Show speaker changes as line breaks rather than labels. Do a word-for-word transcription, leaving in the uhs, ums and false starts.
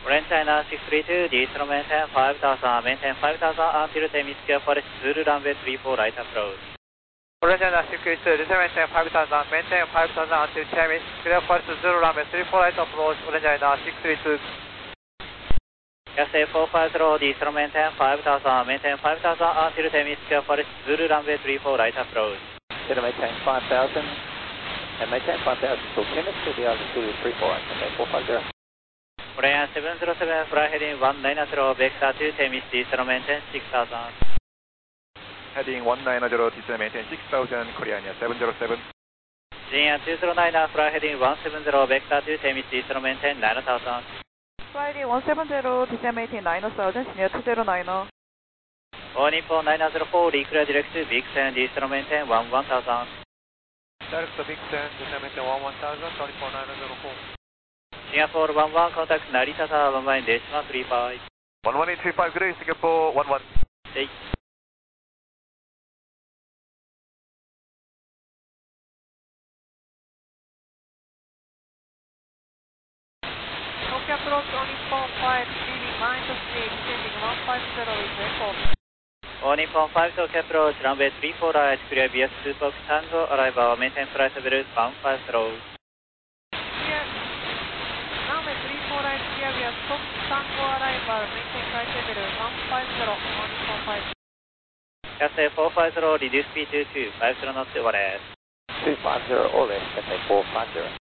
Orange China six three two, descend maintain five thousand, maintain five thousand until ten minutes clear for Zulu runway three four right approach.
Orange China six three two, descend maintain five thousand, maintain five thousand until ten minutes clear for Zulu runway three four right approach. Orange China six three two.
Yasay four five zero, descend maintain five thousand, maintain five thousand until ten minutes clear for Zulu runway three four right approach.
Descend maintain five thousand, and maintain five thousand till ten minutes to the altitude three four right, maintain four five zero.
Korean seven zero seven, fly heading one nine zero, vector two ten minutes, descend maintain six thousand.
Heading one nine zero, descend maintain six thousand, Korean seven zero seven.
Jin two zero nine, fly heading one seven zero, vector two ten minutes, descend maintain nine thousand.
Friday one seven zero, descend maintain nine thousand, senior two zero nine.
All Nippon nine zero four, reclear direct to Vixen, descend maintain one one thousand.
Direct to Vixen, descend maintain one one thousand, All Nippon nine zero four.
Singapore one one, contact Narita Tower one one decimal three five.
one one eight three five, good day, Singapore one one.
Hey.
Tokyo approach on Nippon five, leading minus three, descending one five zero with echo.
All Nippon five, Tokyo approach, runway three four right, clear via Super Tango, arrival, maintain flight level one five zero.
Clear, runway three four right, clear via Stop Tango arrival, maintain flight level one five zero, All Nippon five.
Yasay four five zero, reduce speed to two five zero knots, O R S.
two five zero, all this, maintain four five zero.